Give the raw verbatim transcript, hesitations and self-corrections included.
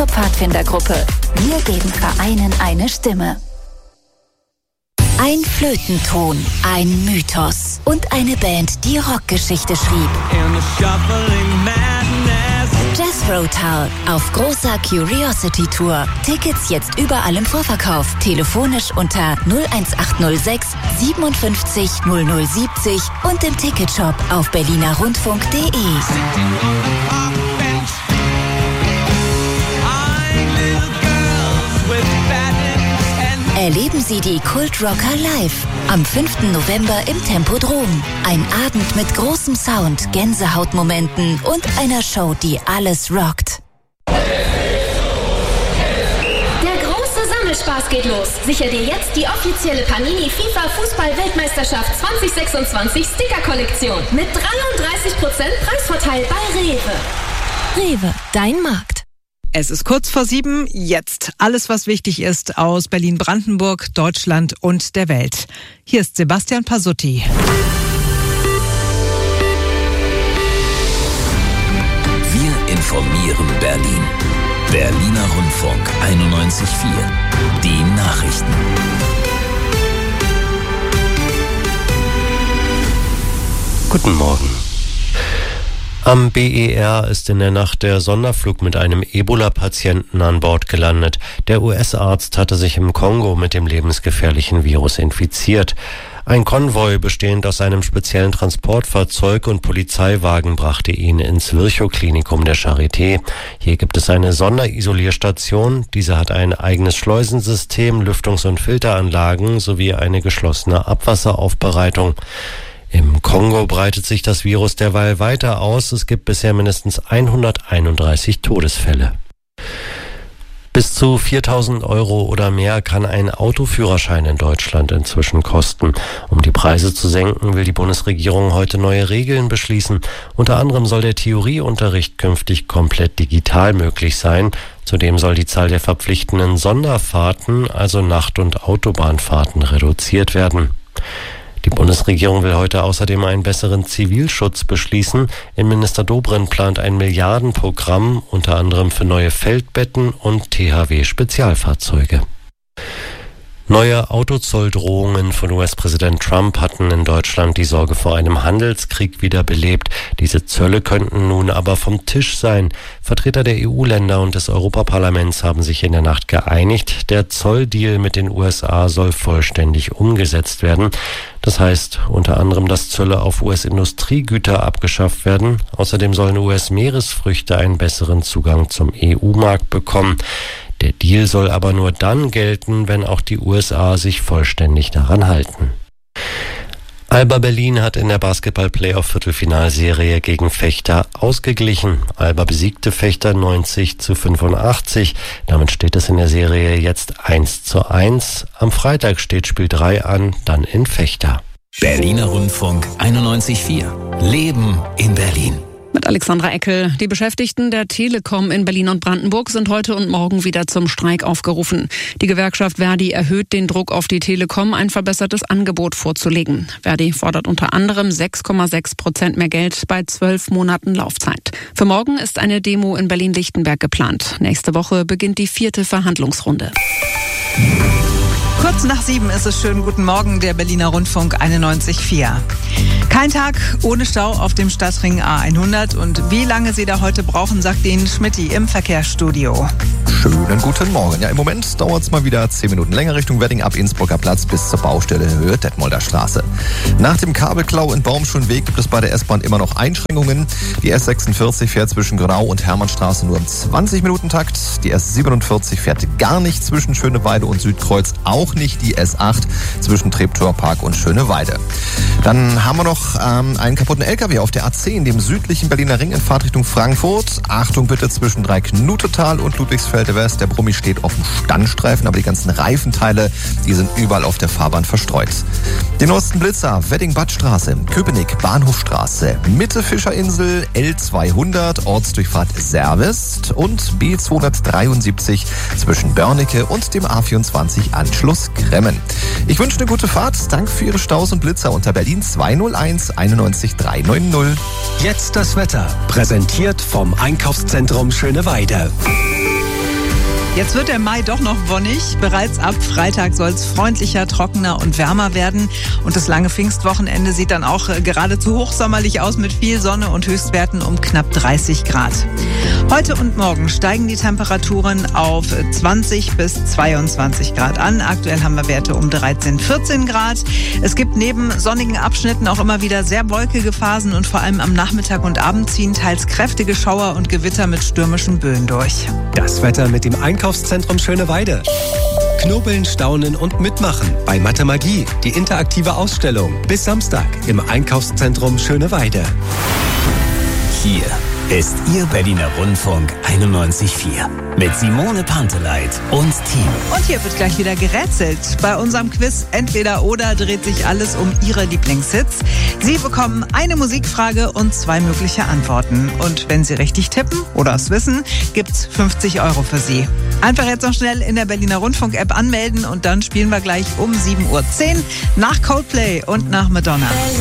zur Pfadfindergruppe. Wir geben Vereinen eine Stimme. Ein Flötenton, ein Mythos und eine Band, die Rockgeschichte schrieb. Jethro Tull auf großer Curiosity Tour. Tickets jetzt überall im Vorverkauf. Telefonisch unter null eins acht null sechs siebenundfünfzig null null siebzig und im Ticketshop auf berliner rundfunk punkt de. Erleben Sie die Kultrocker live am fünften November im Tempodrom. Ein Abend mit großem Sound, Gänsehautmomenten und einer Show, die alles rockt. Der große Sammelspaß geht los. Sicher dir jetzt die offizielle Panini FIFA Fußball-Weltmeisterschaft zwanzig sechsundzwanzig Sticker-Kollektion mit dreiunddreißig Prozent Preisvorteil bei Rewe. Rewe, dein Markt. Es ist kurz vor sieben, jetzt alles, was wichtig ist aus Berlin-Brandenburg, Deutschland und der Welt. Hier ist Sebastian Pasutti. Wir informieren Berlin. Berliner Rundfunk einundneunzig Komma vier. Die Nachrichten. Guten Morgen. Am B E R ist in der Nacht der Sonderflug mit einem Ebola-Patienten an Bord gelandet. Der U S-Arzt hatte sich im Kongo mit dem lebensgefährlichen Virus infiziert. Ein Konvoi bestehend aus einem speziellen Transportfahrzeug und Polizeiwagen brachte ihn ins Virchow-Klinikum der Charité. Hier gibt es eine Sonderisolierstation. Diese hat ein eigenes Schleusensystem, Lüftungs- und Filteranlagen sowie eine geschlossene Abwasseraufbereitung. Im Kongo breitet sich das Virus derweil weiter aus. Es gibt bisher mindestens hunderteinunddreißig Todesfälle. Bis zu viertausend Euro oder mehr kann ein Autoführerschein in Deutschland inzwischen kosten. Um die Preise zu senken, will die Bundesregierung heute neue Regeln beschließen. Unter anderem soll der Theorieunterricht künftig komplett digital möglich sein. Zudem soll die Zahl der verpflichtenden Sonderfahrten, also Nacht- und Autobahnfahrten, reduziert werden. Die Bundesregierung will heute außerdem einen besseren Zivilschutz beschließen. Innenminister Dobrindt plant ein Milliardenprogramm, unter anderem für neue Feldbetten und T H W-Spezialfahrzeuge. Neue Autozolldrohungen von U S-Präsident Trump hatten in Deutschland die Sorge vor einem Handelskrieg wiederbelebt. Diese Zölle könnten nun aber vom Tisch sein. Vertreter der E U-Länder und des Europaparlaments haben sich in der Nacht geeinigt. Der Zolldeal mit den U S A soll vollständig umgesetzt werden. Das heißt unter anderem, dass Zölle auf U S-Industriegüter abgeschafft werden. Außerdem sollen U S-Meeresfrüchte einen besseren Zugang zum E U-Markt bekommen. Der Deal soll aber nur dann gelten, wenn auch die U S A sich vollständig daran halten. Alba Berlin hat in der Basketball-Playoff-Viertelfinalserie gegen Vechta ausgeglichen. Alba besiegte Vechta neunzig zu fünfundachtzig. Damit steht es in der Serie jetzt eins zu eins. Am Freitag steht Spiel drei an, dann in Vechta. Berliner Rundfunk einundneunzig Komma vier. Leben in Berlin. Mit Alexandra Eckel. Die Beschäftigten der Telekom in Berlin und Brandenburg sind heute und morgen wieder zum Streik aufgerufen. Die Gewerkschaft Verdi erhöht den Druck auf die Telekom, ein verbessertes Angebot vorzulegen. Verdi fordert unter anderem sechs Komma sechs Prozent mehr Geld bei zwölf Monaten Laufzeit. Für morgen ist eine Demo in Berlin-Lichtenberg geplant. Nächste Woche beginnt die vierte Verhandlungsrunde. Kurz nach sieben ist es schön. Guten Morgen, der Berliner Rundfunk einundneunzig Komma vier. Kein Tag ohne Stau auf dem Stadtring A hundert. Und wie lange Sie da heute brauchen, sagt Ihnen Schmitty im Verkehrsstudio. Schönen guten Morgen. Ja, im Moment dauert es mal wieder zehn Minuten länger Richtung Wedding ab Innsbrucker Platz bis zur Baustelle Höhe Detmolder Straße. Nach dem Kabelklau in Baumschulenweg gibt es bei der S-Bahn immer noch Einschränkungen. Die S sechsundvierzig fährt zwischen Grau und Hermannstraße nur im zwanzig Minuten Takt. Die S siebenundvierzig fährt gar nicht zwischen Schöneweide und Südkreuz, auch nicht die S acht zwischen Treptower und Schöneweide. Dann haben wir noch ähm, einen kaputten L K W auf der A zehn, dem südlichen Berliner Ring in Fahrtrichtung Frankfurt. Achtung bitte zwischen Dreiknutetal und Ludwigsfelde West. Der Brummi steht auf dem Standstreifen, aber die ganzen Reifenteile, die sind überall auf der Fahrbahn verstreut. Den neuesten Blitzer, Wedding-Bad-Straße, Köpenick, Bahnhofstraße, Mitte Fischerinsel, L zweihundert, Ortsdurchfahrt Servist und B zweihundertdreiundsiebzig zwischen Börnecke und dem A vierundzwanzig Anschluss Gremmen. Ich wünsche eine gute Fahrt. Danke für Ihre Staus und Blitzer unter Berlin zweihunderteins einundneunzig dreihundertneunzig. Jetzt das Wetter, präsentiert vom Einkaufszentrum Schöneweide. Jetzt wird der Mai doch noch wonnig. Bereits ab Freitag soll es freundlicher, trockener und wärmer werden. Und das lange Pfingstwochenende sieht dann auch geradezu hochsommerlich aus mit viel Sonne und Höchstwerten um knapp dreißig Grad. Heute und morgen steigen die Temperaturen auf zwanzig bis zweiundzwanzig Grad an. Aktuell haben wir Werte um dreizehn, vierzehn Grad. Es gibt neben sonnigen Abschnitten auch immer wieder sehr wolkige Phasen und vor allem am Nachmittag und Abend ziehen teils kräftige Schauer und Gewitter mit stürmischen Böen durch. Das Wetter mit dem Einkaufszentrum Schöneweide. Knobeln, staunen und mitmachen bei Mathe Magie, die interaktive Ausstellung. Bis Samstag im Einkaufszentrum Schöneweide. Hier ist Ihr Berliner Rundfunk einundneunzig Komma vier mit Simone Panteleit und Team. Und hier wird gleich wieder gerätselt. Bei unserem Quiz Entweder oder dreht sich alles um Ihre Lieblingshits. Sie bekommen eine Musikfrage und zwei mögliche Antworten. Und wenn Sie richtig tippen oder es wissen, gibt's fünfzig Euro für Sie. Einfach jetzt noch schnell in der Berliner Rundfunk-App anmelden und dann spielen wir gleich um sieben Uhr zehn nach Coldplay und nach Madonna.